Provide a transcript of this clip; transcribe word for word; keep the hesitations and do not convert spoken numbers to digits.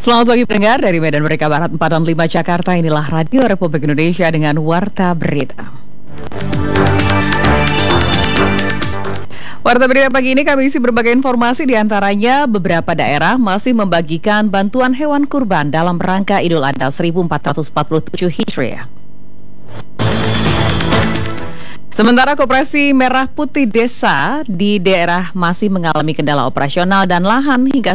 Selamat pagi pendengar dari Medan Merdeka Barat empat dan lima Jakarta. Inilah Radio Republik Indonesia dengan Warta Berita. Warta Berita pagi ini kami isi berbagai informasi, diantaranya beberapa daerah masih membagikan bantuan hewan kurban dalam rangka Idul Adha seribu empat ratus empat puluh tujuh Hijriah. Sementara Koperasi Merah Putih Desa di daerah masih mengalami kendala operasional dan lahan hingga